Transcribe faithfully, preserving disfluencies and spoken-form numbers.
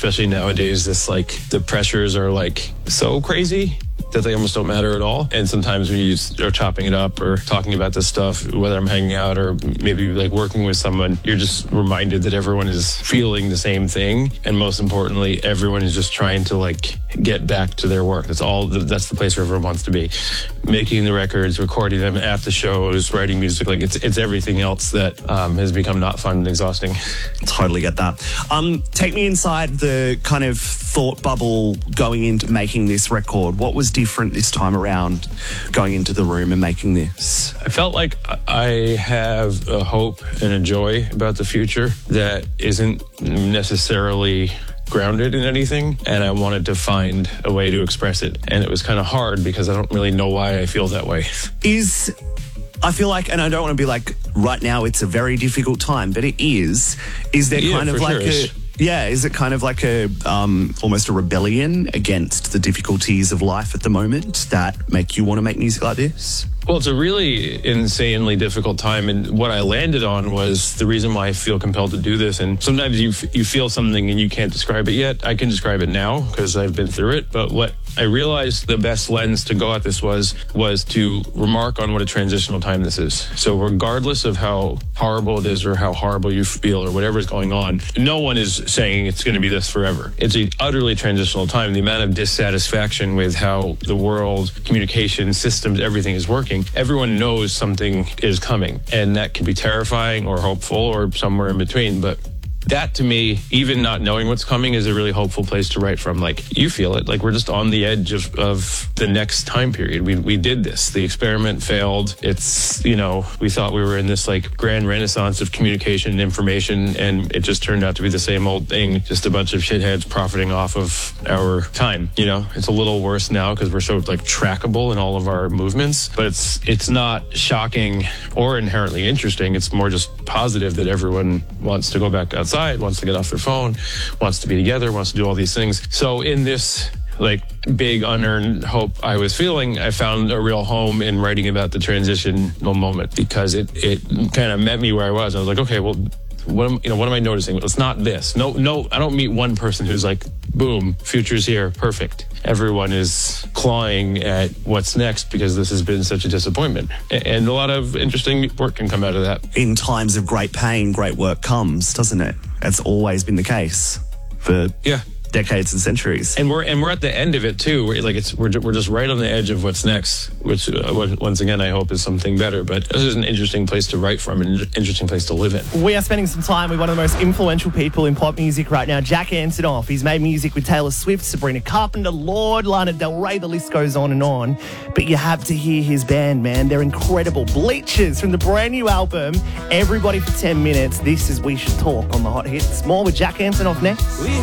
especially nowadays, this like the pressures are like so crazy that they almost don't matter at all. And sometimes when you are chopping it up or talking about this stuff, whether I'm hanging out or maybe like working with someone, you're just reminded that everyone is feeling the same thing. And most importantly, everyone is just trying to like get back to their work. That's all, that's the place where everyone wants to be. Making the records, recording them at the shows, writing music, like it's it's everything else that um, has become not fun and exhausting. Totally get that. Um, take me inside the kind of thought bubble going into making this record. What was different this time around going into the room and making this? I felt like I have a hope and a joy about the future that isn't necessarily grounded in anything, and I wanted to find a way to express it. And it was kind of hard because I don't really know why I feel that way. Is, I feel like, and I don't want to be like, right now it's a very difficult time, but it is. Is there Yeah, kind of for like sure. a... Yeah, is it kind of like a um, almost a rebellion against the difficulties of life at the moment that make you want to make music like this? Well, it's a really insanely difficult time, and what I landed on was the reason why I feel compelled to do this. And sometimes you f- you feel something and you can't describe it yet. I can describe it now because I've been through it. But what I realized the best lens to go at this was was to remark on what a transitional time this is. So regardless of how horrible it is or how horrible you feel or whatever is going on, no one is saying it's going to be this forever. It's an utterly transitional time. The amount of dissatisfaction with how the world, communication systems, everything is working. Everyone knows something is coming, and that can be terrifying or hopeful or somewhere in between. But that, to me, even not knowing what's coming, is a really hopeful place to write from. Like, you feel it. Like, we're just on the edge of, of the next time period. We we did this. The experiment failed. It's, you know, we thought we were in this, like, grand renaissance of communication and information, and it just turned out to be the same old thing. Just a bunch of shitheads profiting off of our time, you know? It's a little worse now because we're so, like, trackable in all of our movements. But it's it's not shocking or inherently interesting. It's more just positive that everyone wants to go back outside, wants to get off their phone, wants to be together, wants to do all these things. So in this like big unearned hope I was feeling, I found a real home in writing about the transitional moment because it it kind of met me where I was. I was like, okay, well, what am you know what am I noticing? It's not this. No, no, I don't meet one person who's like, boom, future's here, perfect. Everyone is clawing at what's next because this has been such a disappointment. And a lot of interesting work can come out of that. In times of great pain, great work comes, doesn't it? That's always been the case for Yeah. decades and centuries. And we're and we're at the end of it too. We're like it's we're we're just right on the edge of what's next, which uh, once again I hope is something better. But this is an interesting place to write from, an interesting place to live in. We are spending some time with one of the most influential people in pop music right now, Jack Antonoff. He's made music with Taylor Swift, Sabrina Carpenter, Lorde, Lana Del Rey. The list goes on and on. But you have to hear his band, man. They're incredible. Bleachers from the brand new album, Everybody for ten minutes. This is We Should Talk on the Hot Hits. More with Jack Antonoff next. We